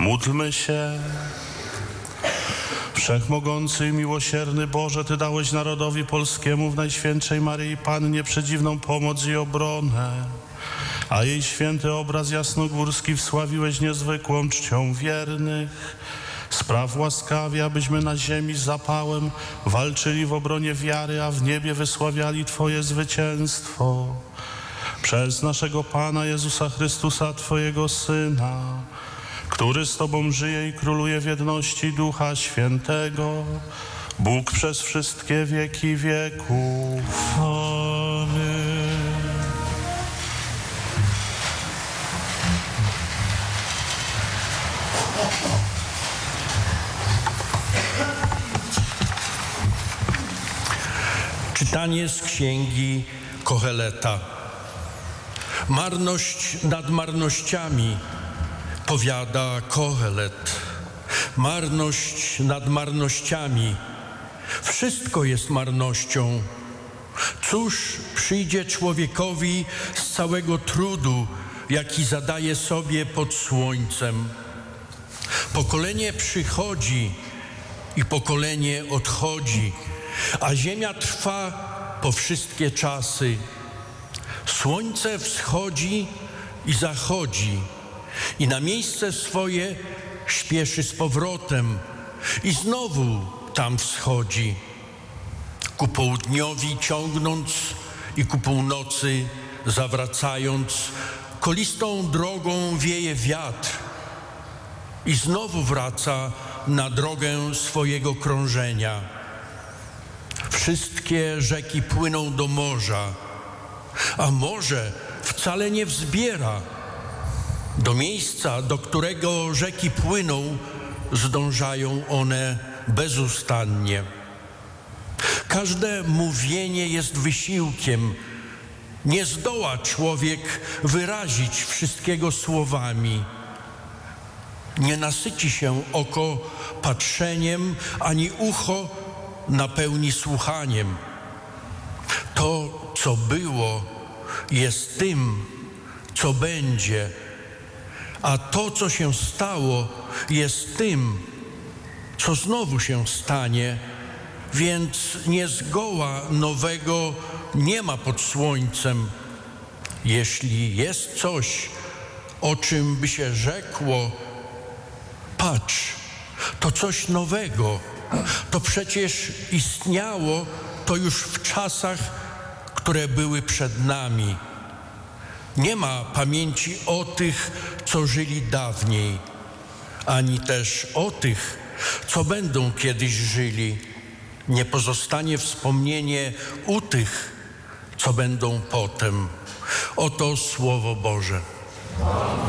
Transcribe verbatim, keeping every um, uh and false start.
Módlmy się. Wszechmogący i miłosierny Boże, Ty dałeś narodowi polskiemu w Najświętszej Maryi Pannie przedziwną pomoc i obronę, a jej święty obraz jasnogórski wsławiłeś niezwykłą czcią wiernych. Spraw łaskawie, abyśmy na ziemi z zapałem walczyli w obronie wiary, a w niebie wysławiali Twoje zwycięstwo. Przez naszego Pana Jezusa Chrystusa, Twojego Syna, który z Tobą żyje i króluje w jedności Ducha Świętego, Bóg przez wszystkie wieki wieków. Amen. Czytanie z księgi Koheleta. Marność nad marnościami, powiada Kohelet. Marność nad marnościami. Wszystko jest marnością. Cóż przyjdzie człowiekowi z całego trudu, jaki zadaje sobie pod słońcem? Pokolenie przychodzi i pokolenie odchodzi, a ziemia trwa po wszystkie czasy. Słońce wschodzi i zachodzi i na miejsce swoje śpieszy z powrotem i znowu tam wschodzi. Ku południowi ciągnąc i ku północy zawracając, kolistą drogą wieje wiatr i znowu wraca na drogę swojego krążenia. Wszystkie rzeki płyną do morza, a morze wcale nie wzbiera. Do miejsca, do którego rzeki płyną, zdążają one bezustannie. Każde mówienie jest wysiłkiem. Nie zdoła człowiek wyrazić wszystkiego słowami. Nie nasyci się oko patrzeniem, ani ucho napełni słuchaniem. To, co było, jest tym, co będzie, a to, co się stało, jest tym, co znowu się stanie, więc nie zgoła nowego nie ma pod słońcem. Jeśli jest coś, o czym by się rzekło, patrz, to coś nowego, to przecież istniało to już w czasach, które były przed nami. Nie ma pamięci o tych, co żyli dawniej, ani też o tych, co będą kiedyś żyli. Nie pozostanie wspomnienie u tych, co będą potem. Oto Słowo Boże.